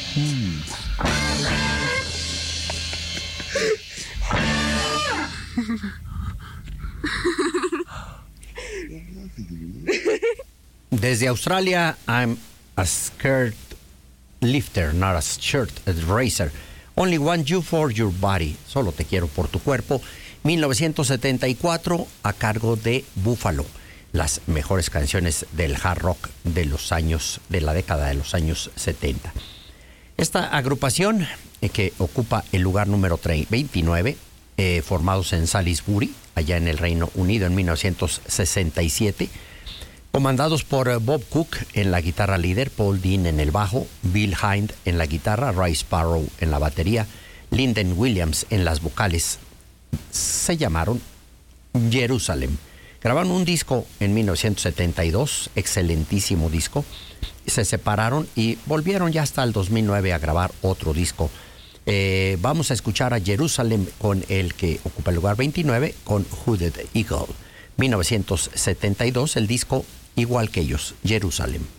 Desde Australia, I'm a skirt lifter, not a shirt raiser. Only want you for your body. Solo te quiero por tu cuerpo. 1974, a cargo de Buffalo. Las mejores canciones del hard rock de la década de los años 70. Esta agrupación que ocupa el lugar número 29, formados en Salisbury, allá en el Reino Unido en 1967, comandados por Bob Cook en la guitarra líder, Paul Dean en el bajo, Bill Hind en la guitarra, Ray Sparrow en la batería, Lyndon Williams en las vocales. Se llamaron Jerusalem. Grabaron un disco en 1972, excelentísimo disco. Se separaron y volvieron ya hasta el 2009 a grabar otro disco. Vamos a escuchar a Jerusalem con el que ocupa el lugar 29, con Hooded Eagle. 1972, el disco igual que ellos, Jerusalem.